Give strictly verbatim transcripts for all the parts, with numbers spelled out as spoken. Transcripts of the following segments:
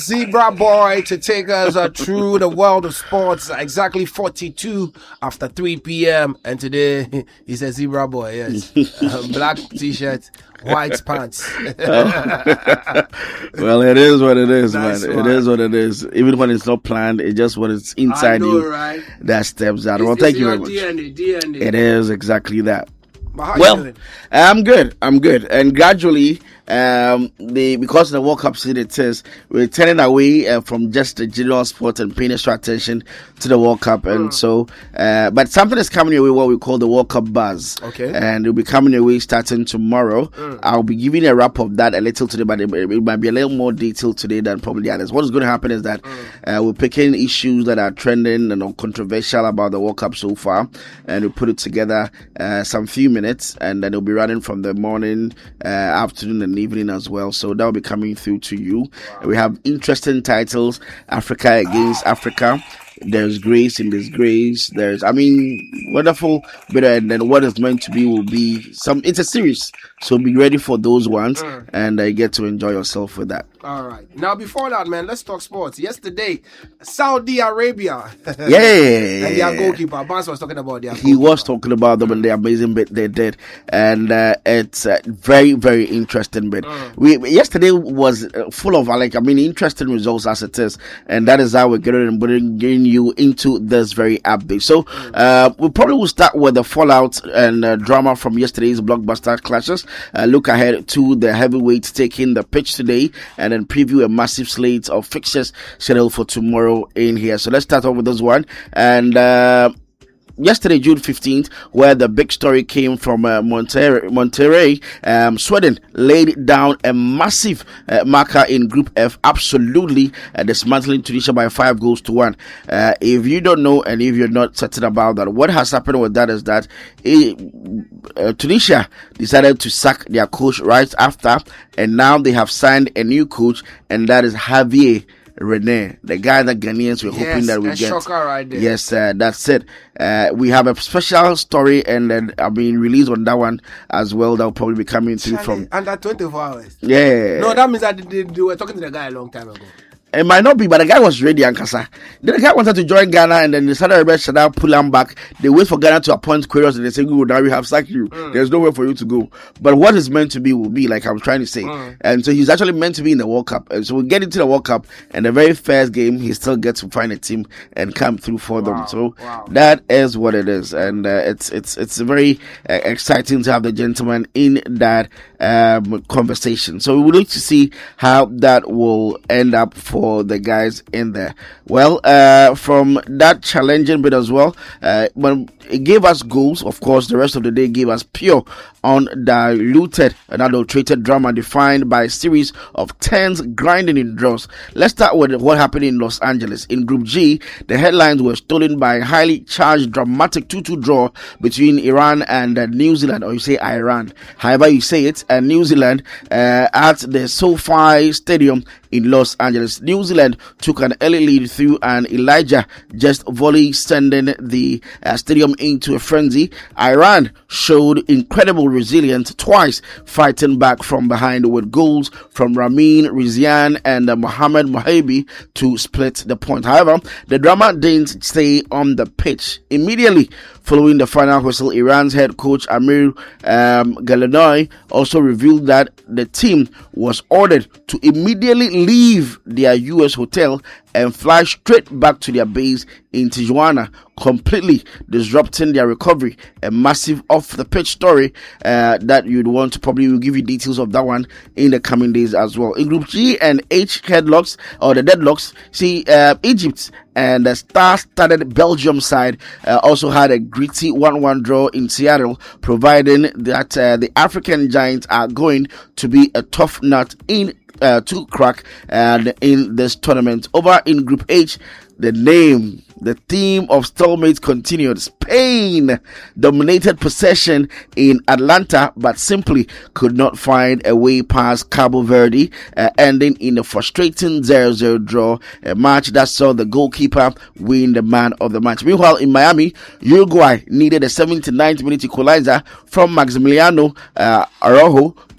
Zebra Boy to take us uh, through the world of sports. Exactly forty-two after three p.m. And today he's a Zebra Boy, yes. uh, black t-shirt, white pants. Well, it is what it is, Nice man. one. It is what it is. Even when it's not planned, it's just what it's inside I know, you right? that steps out. It's- Well, it's thank you your very much. D N A, D N A. It is exactly that. But how Well, you doing? I'm good. I'm good. And gradually, um, the because of the World Cup season it is, we're turning away uh, from just the general sport and paying extra attention to the World Cup. And Mm. so, uh, but something is coming your way, what we call the World Cup buzz. Okay. And it'll be coming your way starting tomorrow. Mm. I'll be giving a wrap of that a little today, but it, it might be a little more detailed today than probably the others. What is going to happen is that uh, we're picking issues that are trending and controversial about the World Cup so far, and we put it together uh, some few minutes, and then it'll be running from the morning, uh, afternoon, and evening as well. So that'll be coming through to you. We have interesting titles: Africa against Africa. There's grace in disgrace. There's, I mean, wonderful. But and then what is meant to be will be some. It's a series, so be ready for those ones, Mm. and uh, get to enjoy yourself with that. All right. Now, before that, man, let's talk sports. Yesterday, Saudi Arabia. Yeah, And their goalkeeper. Bans was talking about their he goalkeeper. was talking about them and the amazing bit they did, and uh, it's uh, very, very interesting bit. Mm. We yesterday was uh, full of uh, like I mean interesting results as it is, and that is how we're getting and bringing you into this very update. So uh, we probably will start with the fallout and uh, drama from yesterday's blockbuster clashes. Uh, look ahead to the heavyweights taking the pitch today, and then preview a massive slate of fixtures scheduled for tomorrow in here. So let's start off with this one. And uh, yesterday, June fifteenth, where the big story came from uh, Monterrey, Monterrey um, Sweden laid down a massive uh, marker in Group F, absolutely uh, dismantling Tunisia by five goals to one. Uh, if you don't know, and if you're not certain about that, what has happened with that is that it, uh, Tunisia decided to sack their coach right after, and now they have signed a new coach, and that is Javier Rene, the guy that Ghanaians were hoping Yes, that we a get. shocker right there. Yes, uh, that's it. Uh, we have a special story, and then I've been released on that one as well. That will probably be coming through from. Under twenty-four hours. Yeah. No, that means that they, they were talking to the guy a long time ago. It might not be, but the guy was ready, Ankasa. Then the guy wanted to join Ghana, and then the Saudi Arabia should now pull him back. They wait for Ghana to appoint Queiroz, and they say, "Good, now we have sacked you. Mm. There's nowhere for you to go." But what is meant to be will be, like I'm trying to say. Mm. And so he's actually meant to be in the World Cup. And so we get into the World Cup, and the very first game, he still gets to find a team and come through for them. Wow, So wow. that is what it is, and uh, it's it's it's very uh, exciting to have the gentleman in that um, conversation. So we will look to see how that will end up for the guys in there. Well, uh, from that challenging bit as well, uh, when it gave us goals, of course, the rest of the day gave us pure, undiluted, and adulterated drama defined by a series of tense, grinding in draws. Let's start with what happened in Los Angeles. In Group G, the headlines were stolen by a highly charged, dramatic two two draw between Iran and uh, New Zealand, or you say Iran, however you say it, and New Zealand uh, at the SoFi Stadium in Los Angeles. New Zealand took an early lead through an Elijah just volley, sending the uh, stadium into a frenzy. Iran showed incredible resilience, twice fighting back from behind with goals from Ramin Rizian and uh, Mohamed Mohabi to split the point. However, the drama didn't stay on the pitch. Immediately following the final whistle, Iran's head coach Amir um, Galanoi also revealed that the team was ordered to immediately leave their U S hotel and fly straight back to their base in Tijuana, completely disrupting their recovery. A massive off-the-pitch story uh, that you'd want to probably will give you details of that one in the coming days as well. In Group G and H headlocks, or the deadlocks, see uh, Egypt and the star-studded Belgium side uh, also had a gritty one one draw in Seattle, providing that uh, the African giants are going to be a tough nut in Uh, to crack and in this tournament. Over in Group H, the name, the theme of stalemate continued. Spain dominated possession in Atlanta, but simply could not find a way past Cabo Verde, uh, ending in a frustrating zero zero draw, a match that saw the goalkeeper win the man of the match. Meanwhile, in Miami, Uruguay needed a seventy-ninth minute equalizer from Maximiliano uh, Araujo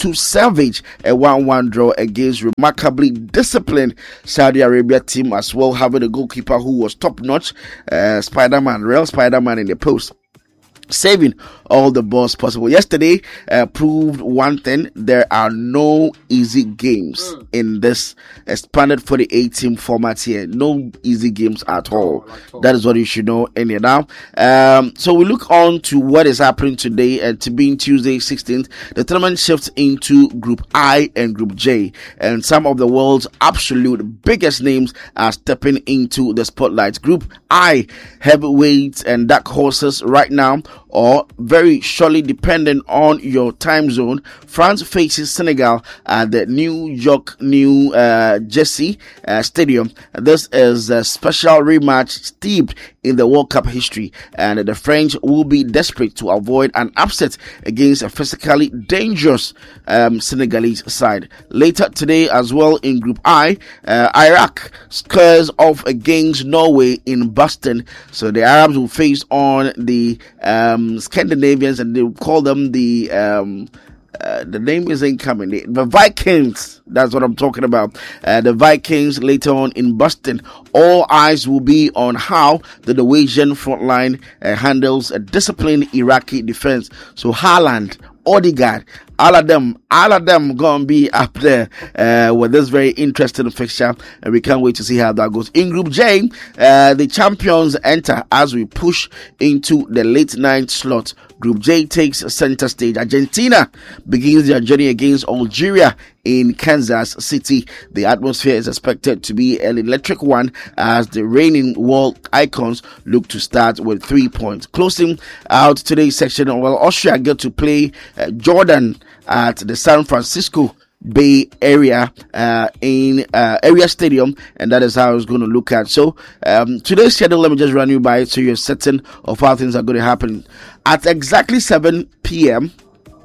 to salvage a one one draw against remarkably disciplined Saudi Arabia team, as well having a goalkeeper who was top-notch, uh, Spider-Man, real Spider-Man in the post, saving all the balls possible. Yesterday uh, proved one thing: there are no easy games mm. in this expanded forty-eight team format here. No easy games at all. Oh, that is what you should know anyhow. Um, so we look on to what is happening today, and uh, to being Tuesday sixteenth, the tournament shifts into Group I and Group J, and some of the world's absolute biggest names are stepping into the spotlight. Group I, heavyweights and dark horses right now, or very surely dependent on your time zone. France faces Senegal at the New York New uh, Jersey uh, Stadium. This is a special rematch steeped in the World Cup history, and the French will be desperate to avoid an upset against a physically dangerous um, Senegalese side. Later today as well in Group I, uh, Iraq squares off against Norway in Boston. So the Arabs will face on the um, Scandinavians, and they call them the um, uh, the name isn't coming. The, the Vikings. That's what I'm talking about. Uh, the Vikings later on in Boston. All eyes will be on how the Norwegian front line uh, handles a disciplined Iraqi defense. So Haaland, Odegaard, all of them, all of them gonna be up there uh, with this very interesting fixture, and we can't wait to see how that goes. In Group J, uh, the champions enter as we push into the late night slot. Group J takes center stage. Argentina begins their journey against Algeria in Kansas City. The atmosphere is expected to be an electric one as the reigning world icons look to start with three points. Closing out today's section, well, Austria get to play uh, Jordan at the San Francisco Bay Area uh, in uh, Area Stadium, and that is how it's going to look at. So um, today's schedule, let me just run you by it so you're certain of how things are going to happen. At exactly seven p.m.,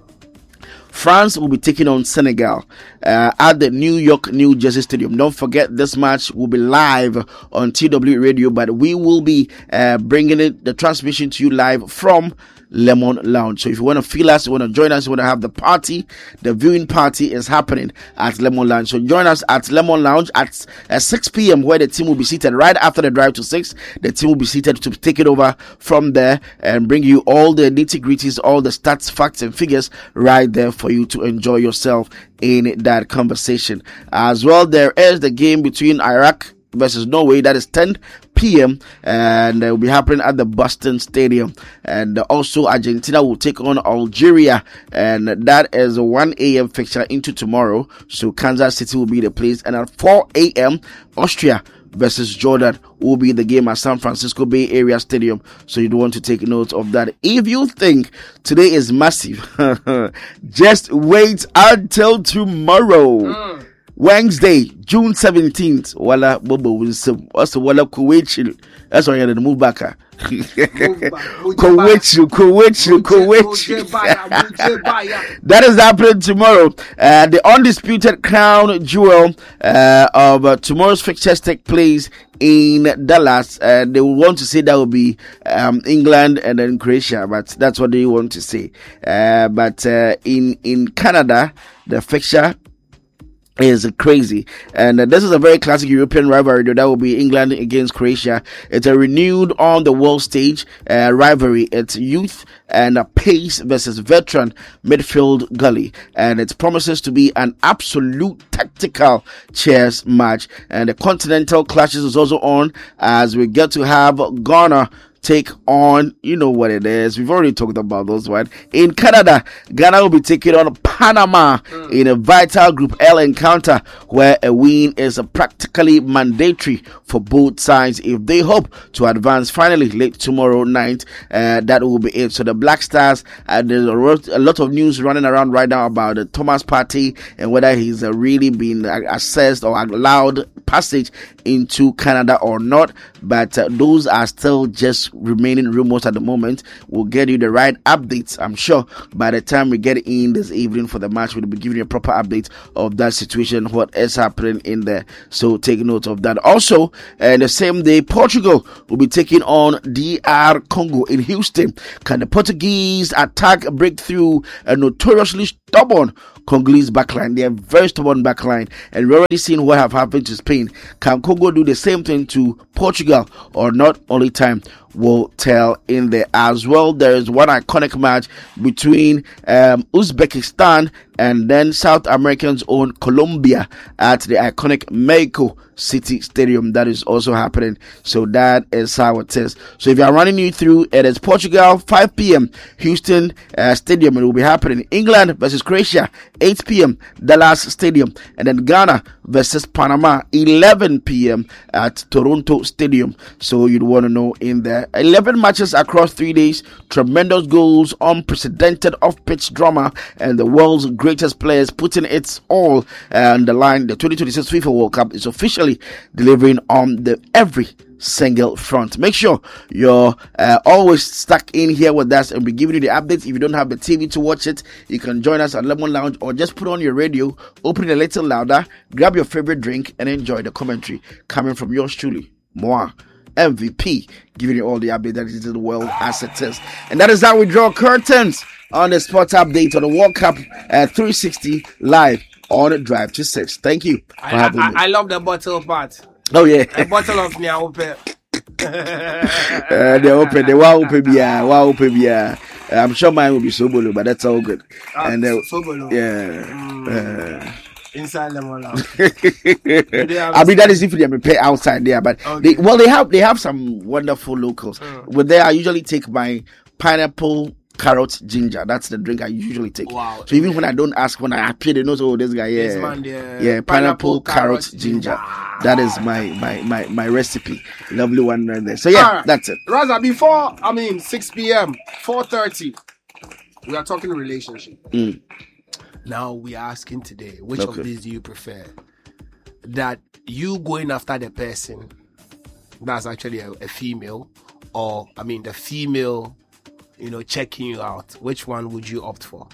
France will be taking on Senegal uh, at the New York New Jersey Stadium. Don't forget, this match will be live on T W Radio, but we will be uh, bringing it, the transmission to you live from Lemon Lounge. So if you want to feel us, you want to join us, you want to have the party, the viewing party is happening at Lemon Lounge. So join us at Lemon Lounge at uh, six p.m. where the team will be seated right after the drive to six. The team will be seated to take it over from there and bring you all the nitty-gritties, all the stats, facts and figures right there for you to enjoy yourself in that conversation. As well, there is the game between Iraq versus Norway. That is ten p.m. and it will be happening at the Boston Stadium. And also Argentina will take on Algeria, and that is a one a.m. fixture into tomorrow. So Kansas City will be the place, and at four a.m. Austria versus Jordan will be the game at San Francisco Bay Area Stadium. So you don't want to take note of that. If you think today is massive, just wait until tomorrow. Mm. Wednesday, June seventeenth. Wala Bobo Wilson. Also, Wala Kuwait. That's why you're the move back. Kuwait, Kuwait, Kuwait. That is happening tomorrow. Uh, the undisputed crown jewel uh, of uh, tomorrow's fixtures take place in Dallas. Uh, they will want to say that will be um, England and then Croatia, but that's what they want to say. Uh, but uh, in in Canada, the fixture is crazy, and uh, this is a very classic European rivalry. That will be England against Croatia. It's a renewed on the world stage uh, rivalry. It's youth and a pace versus veteran midfield gully, and it promises to be an absolute tactical chess match. And the continental clashes is also on as we get to have Ghana take on, you know what it is. We've already talked about those, right? In Canada, Ghana will be taking on Panama mm. in a vital Group L encounter where a win is a practically mandatory for both sides if they hope to advance finally late tomorrow night. Uh, that will be it. So the Black Stars, uh, there's a lot of news running around right now about the Thomas Partey and whether he's uh, really been uh, assessed or allowed passage into Canada or not, but uh, those are still just remaining rumors at the moment. We'll get you the right updates, I'm sure. By the time we get in this evening for the match, we'll be giving you a proper update of that situation, what is happening in there. So take note of that. Also, uh, the same day, Portugal will be taking on D R Congo in Houston. Can the Portuguese attack break through a notoriously stubborn Congolese backline. They are very stubborn backline, and we're already seeing what have happened to Spain. Can Congo do the same thing to Portugal or not? Only time will tell in there. As well, there is one iconic match between um, Uzbekistan and then South Americans' own Colombia at the iconic Mexico City Stadium. That is also happening. So that is how it is. So if you are running you through, it is Portugal, five p.m. Houston uh, Stadium. It will be happening. England versus Croatia, eight p.m. Dallas Stadium. And then Ghana versus Panama, eleven p.m. at Toronto Stadium. So you'd want to know in there. eleven matches across three days. Tremendous goals, unprecedented off-pitch drama, and the world's greatest players putting its all on the line. The twenty twenty-six FIFA World Cup is officially delivering on the every single front. Make sure you're uh, always stuck in here with us, and we're giving you the updates. If you don't have the T V to watch it, you can join us at Lemon Lounge, or just put on your radio, open it a little louder, grab your favorite drink, and enjoy the commentary coming from yours truly, Moa M V P, giving you all the updates that is in the world as it is. And that is how we draw curtains on the sports update on the World Cup uh, three sixty live on Drive to Six. Thank you for I, having I, me. I love the bottle part. Oh yeah, A bottle of Niaope. uh, they open, they want open, yeah, want open, yeah. I'm sure mine will be Sobolo, but that's all good. Uh, and uh, Sobolo. yeah. Mm. Uh, Inside Lemon Lounge. I mean, that is if they pay outside there, but okay. they, well, they have they have some wonderful locals. Mm. With there, I usually take my pineapple, carrot, ginger. That's the drink I usually take. Wow. So even when I don't ask, when I appear, they know, oh, this guy, yeah, This man, yeah. yeah, pineapple, Pineapple, carrot, carrot, ginger. ginger. That is my my my my recipe. Lovely one right there. So yeah, All right. that's it. Raza, before, I mean, six p.m., four thirty, we are talking relationship. Mm. Now we are asking today, which Okay. of these do you prefer? That you going after the person that's actually a, a female, or, I mean, the female, you know, checking you out. Which one would you opt for?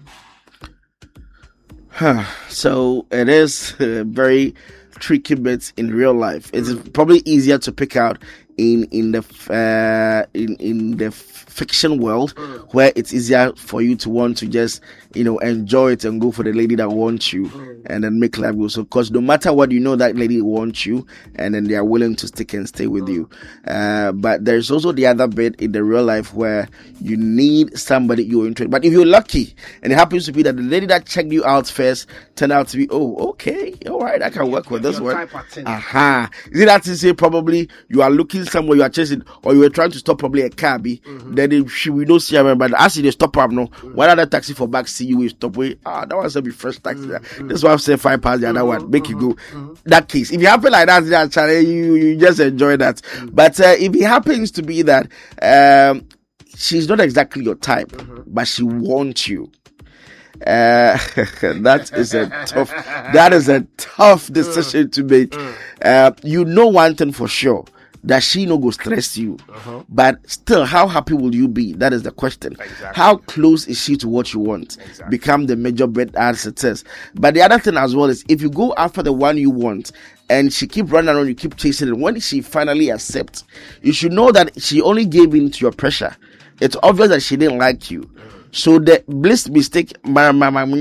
So it is uh, very tricky bits in real life. It's probably easier to pick out in in the uh, in in the fiction world, Mm. where it's easier for you to want to just, you know, enjoy it and go for the lady that wants you, Mm. and then make life go. So, because no matter what, you know that lady wants you, and then they are willing to stick and stay with you. Uh, but there's also the other bit in the real life where you need somebody you're interested. But if you're lucky, and it happens to be that the lady that checked you out first turned out to be, oh, okay, all right, I can work with this Your one. type of thing. Aha. Is it that to say probably you are looking somewhere, you are chasing, or you were trying to stop probably a cab, Mm-hmm. then they, she will not see her, but as they stop up no, one other taxi for back see you will stop way. Ah, that was a be first taxi. Mm-hmm. This one say five pounds, the other one make you go. That case, if it happen like that, that channel, you you just enjoy that. Mm-hmm. But uh, if it happens to be that um, she's not exactly your type, Mm-hmm. but she wants you. Uh, that is a tough. That is a tough decision to make. Uh, you know one thing for sure, that she no go stress you, Uh-huh. but still, how happy will you be? That is the question. Exactly. How close is she to what you want? Exactly. Become the major bet as it is. But the other thing as well is, if you go after the one you want, and she keep running around, you keep chasing it, when she finally accepts, you should know that she only gave in to your pressure. It's obvious that she didn't like you. So the bliss mistake, that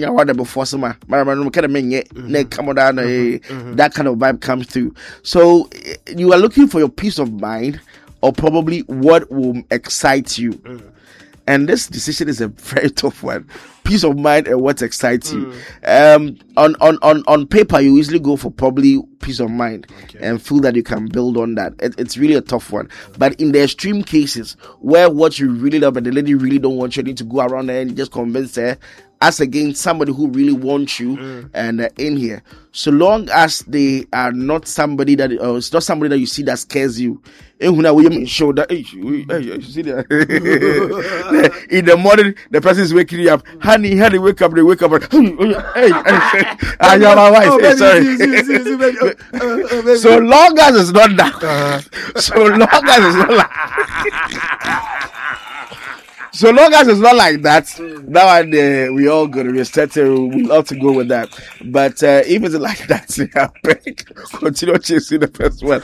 kind of vibe comes through. So eh, you are looking for your peace of mind, or probably what will excite you. And this decision is a very tough one. Peace of mind and what excites you. Um, on, on, on, on paper, you usually go for probably peace of mind, Okay. and feel that you can build on that. It, it's really a tough one. But in the extreme cases where what you really love and the lady really don't want you, you need to go around there and just convince her, as against somebody who really wants you and uh, in here. So long as they are not somebody that, uh, it's not somebody that you see that scares you. Eh, when I will show that, hey, you- hey, you see that? In the morning, the person is waking you up. Honey, honey, wake up, they wake up. Hey, hey, hey, I am my wife. Oh, Hey, baby, sorry. see, see, see, see, baby. Oh, oh, oh, baby. So long as it's not that. Uh-huh. So long as it's not like. So long as it's not like that, now and uh, we all gonna be settled. We love to go with that. But uh, if it's like that, yeah, beg, continue chasing the first one.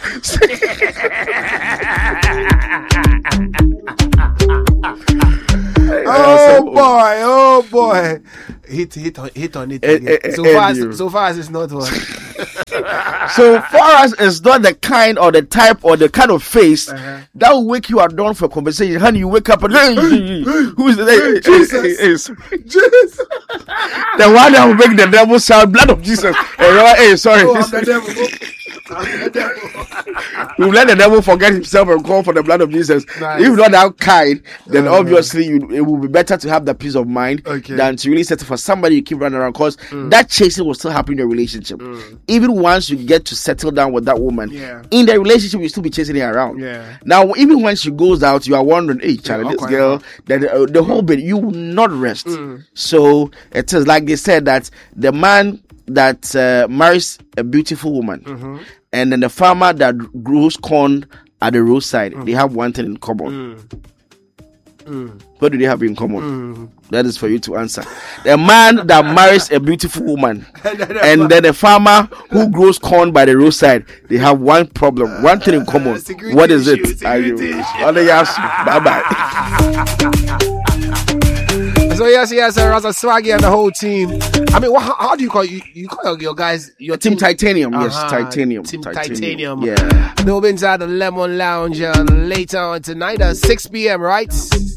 Oh boy, oh boy. hit hit on hit on it. Eh, eh, so eh, far, you. as, so far as it's not one. So far as it's not the kind or the type or the kind of face Uh-huh. that will wake you at dawn for conversation. Honey, you wake up and hey, who's the hey, Jesus. hey, hey, hey, Jesus. the one that will make the devil shout, blood of Jesus. Hey, you know, hey, sorry. Oh, I'm the devil. I'm the devil. We let the devil forget himself and call for the blood of Jesus. Nice. If not that kind, then Uh-huh. obviously you, it will be better to have that peace of mind Okay. than to really settle for somebody you keep running around, because that chasing will still happen in your relationship. Even once you get to settle down with that woman, Yeah. in the relationship you still be chasing her around. Yeah. Now, even when she goes out, you are wondering, hey, Charlie, this okay. girl, that uh, the whole bit, you will not rest. So it is like they said that the man that uh, marries a beautiful woman, Mm-hmm. and then the farmer that grows corn at the roadside, they have one thing in common. What do they have in common? That is for you to answer. The man that marries a beautiful woman and then the farmer who grows corn by the roadside, they have one problem, one thing in common. Security What is issue, it? Are you? security issue. Bye bye. So yes, yes, sir, as a Swaggy and the whole team. I mean, what, how, how do you call you? You call your guys your Team Titanium, yes, Uh-huh, Titanium. Team Titanium. Yeah. They'll be inside the Lemon Lounge uh, later on tonight at six p.m. Right?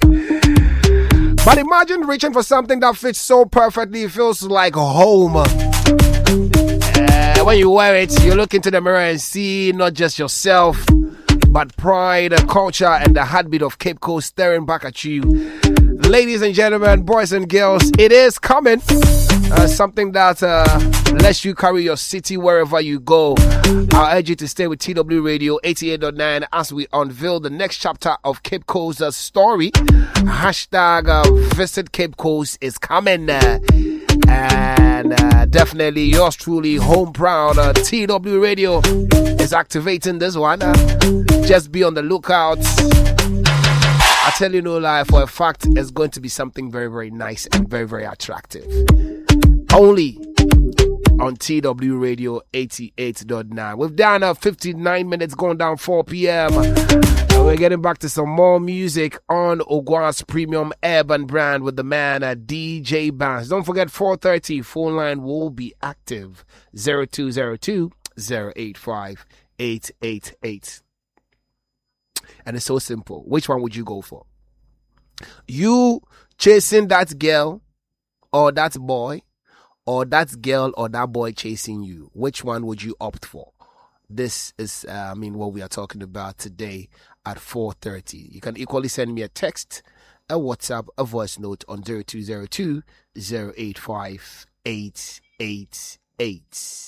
But imagine reaching for something that fits so perfectly, it feels like home. Uh, when you wear it, you look into the mirror and see not just yourself, but pride, culture, and the heartbeat of Cape Coast staring back at you. Ladies and gentlemen, boys and girls, it is coming. Uh, something that uh, lets you carry your city wherever you go. I urge you to stay with T W Radio eighty-eight point nine as we unveil the next chapter of Cape Coast's uh, story. Hashtag uh, Visit Cape Coast is coming. Uh, and uh, definitely yours truly, home proud, uh, T W Radio is activating this one. Uh, just be on the lookout. I tell you no lie, for a fact, it's going to be something very, very nice and very, very attractive. Only on T W Radio eighty-eight point nine. We've done uh, fifty-nine minutes going down four p.m. And we're getting back to some more music on Ogwa's premium urban brand with the man at D J Bands. Don't forget, four thirty, phone line will be active. zero two zero two, zero eight five, eight eight eight. And it's so simple. Which one would you go for? You chasing that girl or that boy, or that girl or that boy chasing you? Which one would you opt for? This is, uh, I mean, what we are talking about today at four thirty. You can equally send me a text, a WhatsApp, a voice note on zero two zero two, zero eight five, eight eight eight.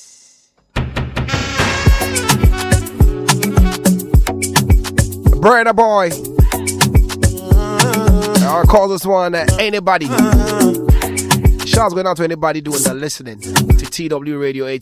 Brother boy, I'll call this one uh, anybody. Shouts going out to anybody doing the listening to T W Radio eight.